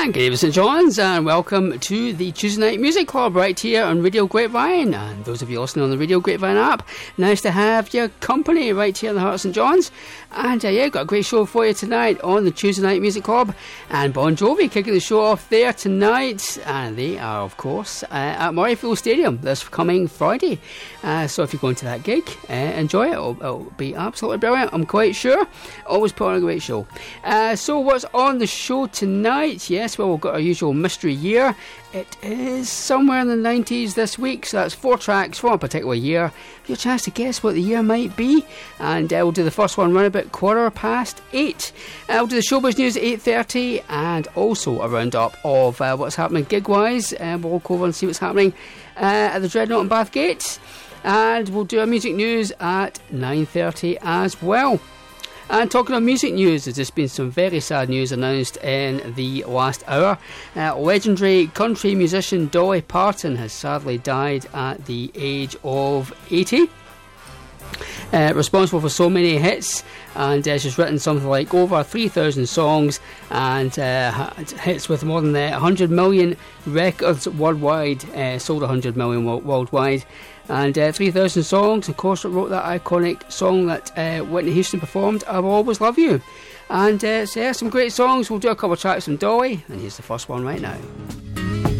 Good evening, St John's, and welcome to the Tuesday Night Music Club right here on Radio Grapevine. And those of you listening on the Radio Grapevine app, nice to have your company right here in the heart of St John's. And yeah, got a great show for you tonight on the Tuesday Night Music Club. And Bon Jovi kicking the show off there tonight. And they are, of course, at Murrayfield Stadium this coming Friday. So if you're going to that gig, enjoy it. It'll be absolutely brilliant, I'm quite sure. Always put on a great show. So what's on the show tonight? Yes, well, we've got our usual mystery year. It is somewhere in the 90s this week, so that's 4 tracks from a particular year. Your chance to guess what the year might be, and we'll do the first one around about 8:15. We'll do the showbiz news at 8:30, and also a roundup of what's happening gig-wise. We'll go over and see what's happening at the Dreadnought in Bathgate, and we'll do our music news at 9:30 as well. And talking of music news, there's just been some very sad news announced in the last hour. Legendary country musician Dolly Parton has sadly died at the age of 80. Responsible for so many hits, and she's written something like over 3,000 songs and hits with more than 100 million records worldwide, sold 100 million worldwide, and 3,000 songs. Of course, it wrote that iconic song that Whitney Houston performed, I Will Always Love You. And so yeah, some great songs. We'll do a couple of tracks from Dolly, and here's the first one right now.